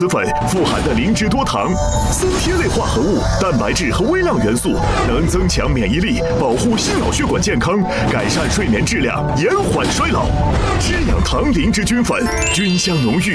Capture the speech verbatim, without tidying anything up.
紫粉富含的磷脂多糖、松萜类化合物、蛋白质和微量元素，能增强免疫力，保护心脑血管健康，改善睡眠质量，延缓衰老。知养糖磷脂菌粉，菌香浓郁。